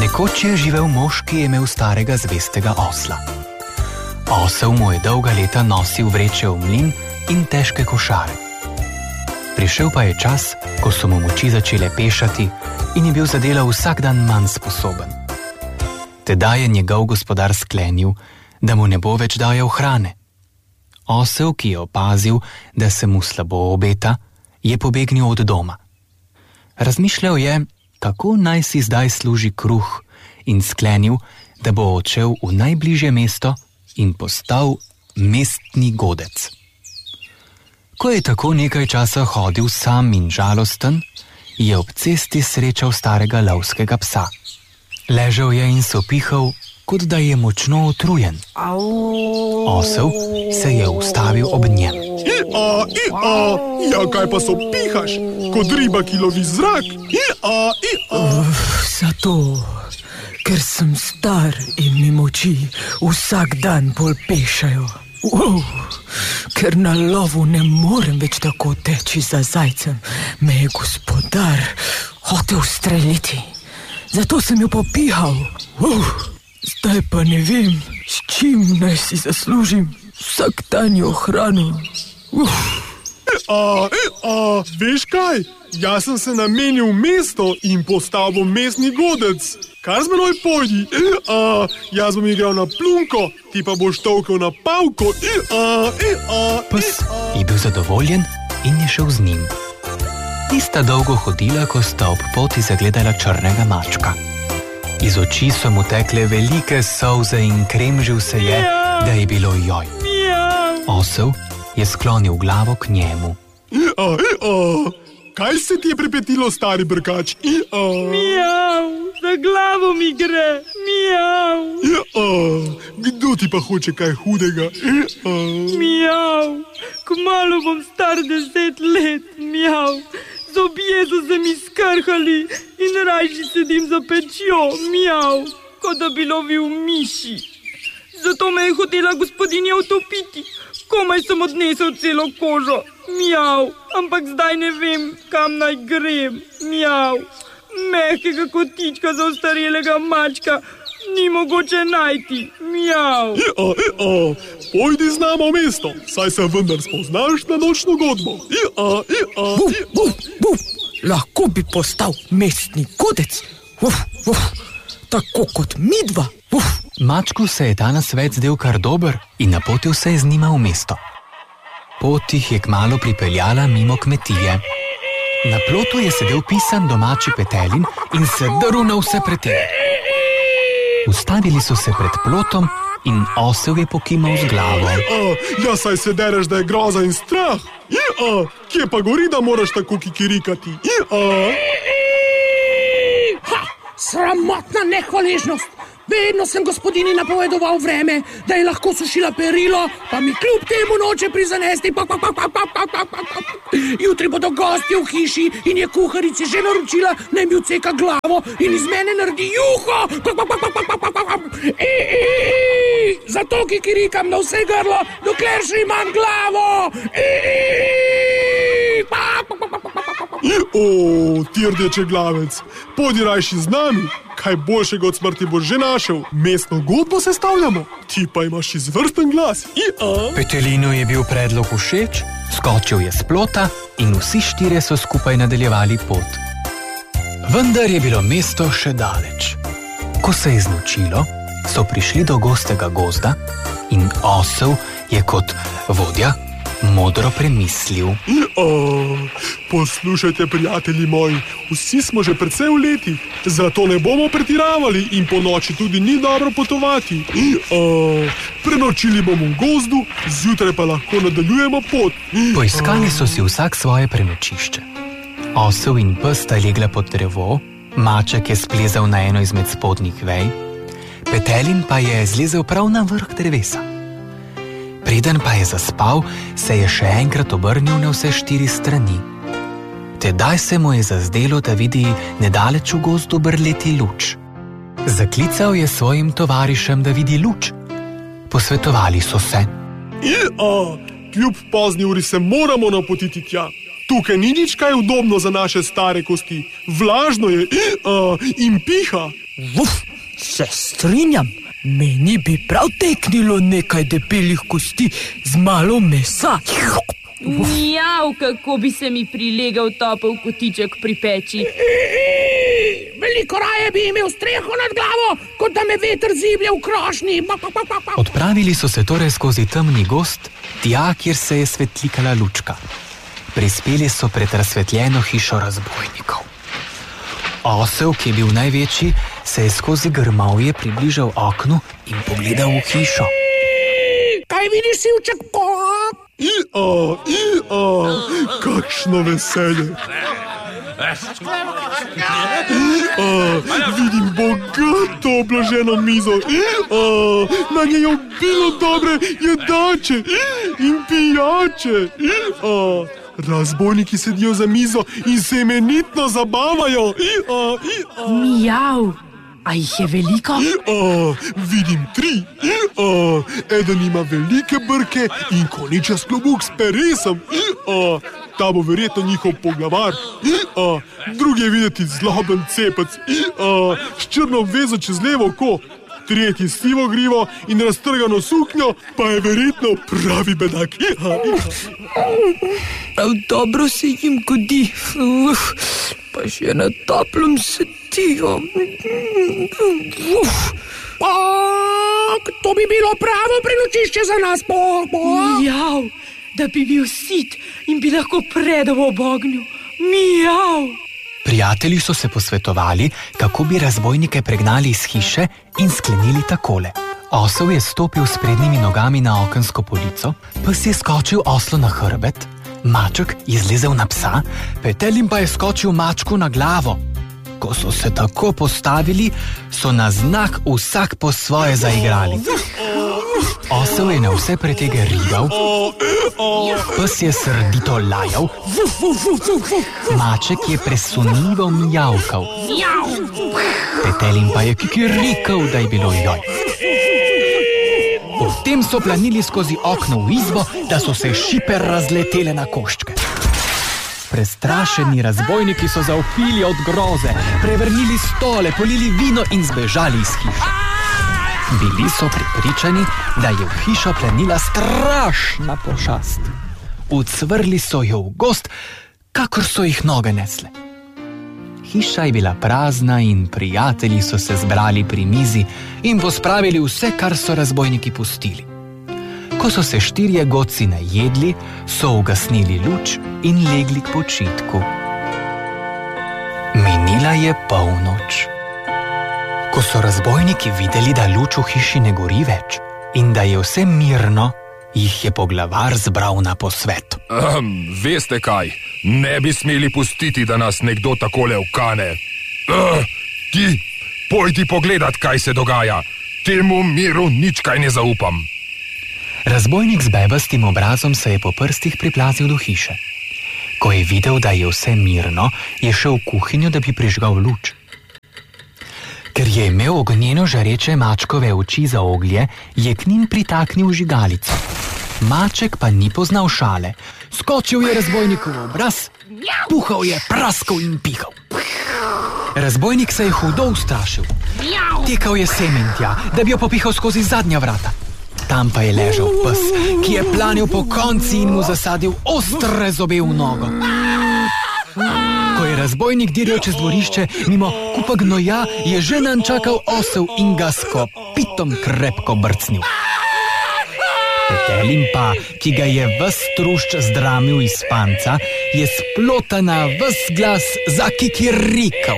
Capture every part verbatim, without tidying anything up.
Nekoč je živel mož, ki je imel starega zvestega osla. Osel mu je dolga leta nosil vreče v mlin in težke košare. Prišel pa je čas, ko so mu moči začele pešati in je bil za delo vsak dan manj sposoben. Tedaj je njegov gospodar sklenil, da mu ne bo več dajal hrane. Osel, ki je opazil, da se mu slabo obeta, je pobegnil od doma. Razmišljal je, kako naj si zdaj služi kruh, in sklenil, da bo odšel v najbližje mesto in postal mestni godec. Ko je tako nekaj časa hodil sam in žalosten, je ob cesti srečal starega lovskega psa. Ležal je in sopihal, kot da je močno utrujen. Osel se je ustavil ob njem. I-a, i-a, ja kaj pa sopihaš, kot riba, ki lovi zrak? I-a, i-a. Zato, ker sem star in mi moči vsak dan bolj pešajo. Wow, ker na lovu ne morem več tako teči za zajcem, me je gospodar hotel streljiti. Zato sem jo popihal. Wow, zdaj pa ne vem, s čim naj si zaslužim vsakdanjo hrano. Uf. A, a, veš kaj? Jaz sem se namenil v mesto in postal bom mestni godec. Kar z menoj pojdi. A, jaz bom igral na plunko, ti pa boš tolkel na pavko. A, a, Pes je bil zadovoljen in je šel z njim. Nista dolgo hodila, ko sta ob poti zagledala črnega mačka. Iz oči so mu tekle velike solze in kremžil se je, da je bilo joj. Osel je sklonil glavo k njemu. A, a, kaj se ti je pripetilo, stari brkač? A, Miau, za glavo mi gre. Miau. a, kdo ti pa hoče kaj hudega? A, Miau, kmalu bom star deset let. Miau, zobje so se mi skrhali in rajši sedim za pečjo. Miau, kot da bi lovil miši. Zato me je hotela gospodinja utopiti. Komaj sem odnesel celo kožo. Miau, ampak zdaj ne vem, kam naj grem. Miau, mehkega kotička za ostarelega mačka ni mogoče najti. Miau. a, a, pojdi z nama v mesto, saj se vendar spoznaš na nočno godbo. A, a, Buf, buf, buf. Lahko bi postal mestni godec. Uf, uf. Tako kot midva. Uf. Mačku se je ta nasvet zdel kar dober in napotil se je z njima v mesto. Pot jih je kmalu pripeljala mimo kmetije. Na plotu je sedel pisan domači petelin in se drl na vse pretege. Ustavili so se pred plotom in osel je pokimal z glavo. a, ja, saj se dereš, da je groza in strah. A, kje pa gori, da moraš tako kikirikati? A, Ha! Sramotna nehvaležnost! Vedno sem gospodini napovedoval vreme, da je lahko sušila perilo, pa mi kljub temu noče prizanesti. Pa, pa, pa, pa, pa, pa, pa, pa, pa. Jutri bodo gostje v hiši in je kuharici že naročila, naj mi odseka glavo in iz mene naredi juho. Pa, pa, pa, pa, pa, pa, pa, pa, pa. I, i, i. Zato kikirikam na vse grlo, dokler še imam glavo. I, i, i. Pa, pa, pa, pa, pa, pa, pa, pa. o, ti rdeče glavec, pojdi rajši z nami. Kaj boljšega od smrti boš že našel? Mestno godbo sestavljamo, ti pa imaš izvrsten glas. I-a. Petelinu je bil predlog všeč, skočil je s plota in vsi štirje so skupaj nadaljevali pot. Vendar je bilo mesto še daleč. Ko se je znočilo, so prišli do gostega gozda in osel je kot vodja modro premislil. I-a. Poslušajte, prijatelji moji, vsi smo že precej v letih, zato ne bomo pretiravali in po noči tudi ni dobro potovati. I-a. Prenočili bomo v gozdu, zjutraj pa lahko nadaljujemo pot. Poiskali so si vsak svoje prenočišče. Osel in pes sta legla pod drevo, maček je splezal na eno izmed spodnjih vej, petelin pa je zlezel prav na vrh drevesa. Preden pa je zaspal, se je še enkrat obrnil na vse štiri strani. Tedaj se mu je zazdelo, da vidi nedaleč v gozdu brleti luč. Zaklical je svojim tovarišem, da vidi luč. Posvetovali so se. I-a. Kljub pozni uri se moramo napotiti tja. Tukaj ni nič kaj udobno za naše stare kosti. Vlažno je uh, in piha. Uf, se strinjam. Meni bi prav teknilo nekaj debelih kosti z malo mesa. Mjav, kako bi se mi prilegal topel kotiček pri peči. Veliko raje bi imel streho nad glavo, kot da me veter ziblje v krošnji. Odpravili so se torej skozi temni gozd, tja, kjer se je svetlikala lučka. Prispeli so pred razsvetljeno hišo razbojnikov. Osel, ki je bil največji, se je skozi grmovje približal oknu in pogledal v hišo. Kaj vidiš, sivček? I-a, i-a, kakšno veselje. I-a, vidim bogato obloženo mizo. I-a, na njej je obilo dobre jedače in pijače. I-a, razbojniki sedijo za mizo in se imenitno zabavajo. I-a, i-a. Mjav, a jih je veliko? I-a, vidim tri. I-a, eden ima velike brke in koničast klobuk s peresom. I-a, ta bo verjetno njihov poglavar. I-a, drugi je videti zloben cepec. I-a, s črno vezo čez levo oko. Tretji sivo grivo in raztrgano suknjo, pa je verjetno pravi bedak. I-a, i-a. Prav dobro se jim godi. Uf, pa še na toplem sedijo. Uf. Bok, to bi bilo pravo prenočišče za nas, bok, bok. Mjav, da bi bil sit in bi lahko predal ob ognju. Mjav. Prijatelji so se posvetovali, kako bi razbojnike pregnali iz hiše in sklenili takole. Osel je stopil s prednjimi nogami na okensko polico, pes je skočil oslu na hrbet, maček je zlezel na psa, petelin pa je skočil mačku na glavo. Ko so se tako postavili, so na znak vsak po svoje zaigrali. Osel je na vse pretege rigal, pes je srdito lajal, maček je presunljivo mijavkal, petelin pa je kikirikal, da je bilo joj. Potem so planili skozi okno v izbo, da so se šipe razletele na koščke. Prestrašeni razbojniki so zavpili od groze, prevrnili stole, polili vino in zbežali iz hiše. Bili so prepričani, da je v hišo planila strašna pošast. Ucvrli so jo v gozd, kakor so jih noge nesle. Hiša je bila prazna in prijatelji so se zbrali pri mizi in pospravili vse, kar so razbojniki pustili. Ko so se štirje godci najedli, so ugasnili luč in legli k počitku. Minila je polnoč. Ko so razbojniki videli, da luč v hiši ne gori več in da je vse mirno, jih je poglavar zbral na posvet. Um, veste kaj, ne bi smeli pustiti, da nas nekdo takole ukane. Uh, ti, pojdi pogledat, kaj se dogaja. Temu miru nič kaj ne zaupam. Razbojnik z bebastim obrazom se je po prstih priplazil do hiše. Ko je videl, da je vse mirno, je šel v kuhinjo, da bi prižgal luč. Ker je imel ognjeno žareče mačkove oči za oglje, je k njim pritaknil žigalico. Maček pa ni poznal šale. Skočil je razbojniku v obraz, puhal je, praskal in pihal. Razbojnik se je hudo ustrašil. Tekal je sem in tja, da bi jo popihal skozi zadnja vrata. Tam pa je ležal pes, ki je planil po konci in mu zasadil ostre zobe v nogo. Ko je razbojnik dirjal čez dvorišče, mimo kupa gnoja, je že nanj čakal osel in ga s kopitom krepko brcnil. Petelin pa, ki ga je ves trušč zdramil iz spanca, je splotana ves glas zakikirikal.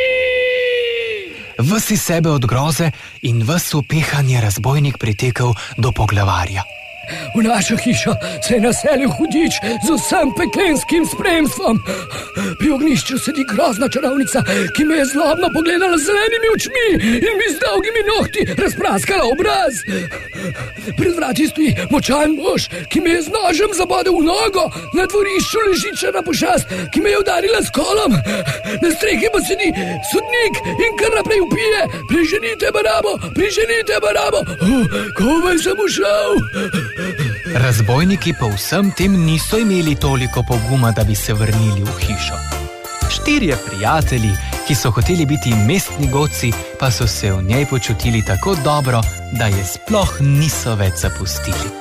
Ves iz sebe od groze in ves upehan je razbojnik pritekel do poglavarja. V našo hišo se je naselil hudič z vsem peklenskim spremstvom. Pri ognjišču sedi grozna čarovnica, ki me je zlobno pogledala z zelenimi očmi in mi z dolgimi nohti razpraskala obraz. Pred vrati stoji močan mož, ki me je z nožem zabodel v nogo. Na dvorišču leži črna pošast, ki me je udarila s kolom. Na strehi pa sedi sodnik in kar naprej vpije: priženite barabo, priženite barabo. Oh, komaj sem ušel. Razbojniki po vsem tem niso imeli toliko poguma, da bi se vrnili v hišo. Štirje prijatelji, ki so hoteli biti mestni godci, pa so se v njej počutili tako dobro, da je sploh niso več zapustili.